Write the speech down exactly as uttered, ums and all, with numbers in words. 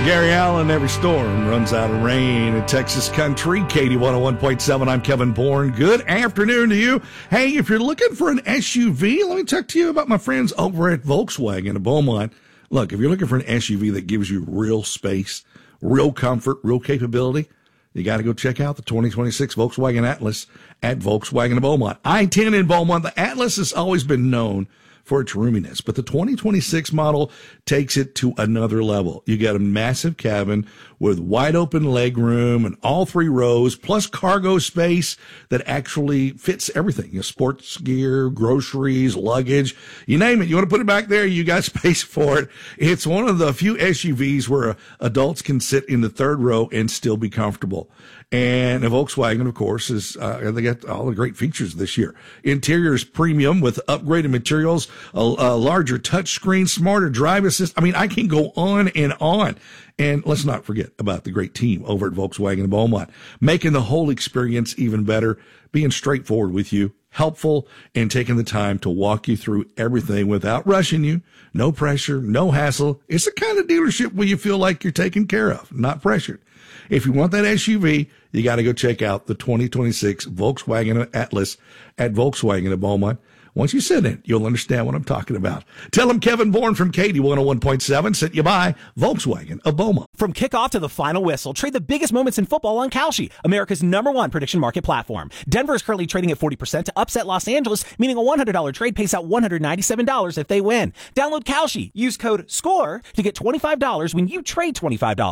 Gary Allen, every storm runs out of rain in Texas country. Katie one oh one point seven, I'm Kevin Bourne. Good afternoon to you. Hey, if you're looking for an S U V, let me talk to you about my friends over at Volkswagen of Beaumont. Look, if you're looking for an S U V that gives you real space, real comfort, real capability, you got to go check out the twenty twenty-six Volkswagen Atlas at Volkswagen of Beaumont. I ten in Beaumont. The Atlas has always been known for its roominess, but the twenty twenty-six model takes it to another level. You got a massive cabin with wide open leg room and all three rows, plus cargo space that actually fits everything. You know, sports gear, groceries, luggage, you name it. You want to put it back there, you got space for it. It's one of the few S U Vs where adults can sit in the third row and still be comfortable. And a Volkswagen, of course, is uh, they got all the great features this year. Interior is premium with upgraded materials, a, a larger touchscreen, smarter drive assist. I mean, I can go on and on. And let's not forget about the great team over at Volkswagen of Beaumont, making the whole experience even better, being straightforward with you, helpful, and taking the time to walk you through everything without rushing you. No pressure, no hassle. It's the kind of dealership where you feel like you're taken care of, not pressured. If you want that S U V, you got to go check out the twenty twenty-six Volkswagen Atlas at Volkswagen of Beaumont. Once you sit in it, you'll understand what I'm talking about. Tell them Kevin Bourne from Katie one oh one point seven sent you by Volkswagen of Beaumont. From kickoff to the final whistle, trade the biggest moments in football on Kalshi, America's number one prediction market platform. Denver is currently trading at forty percent to upset Los Angeles, meaning a one hundred dollars trade pays out one hundred ninety-seven dollars if they win. Download Kalshi. Use code SCORE to get twenty-five dollars when you trade twenty-five dollars.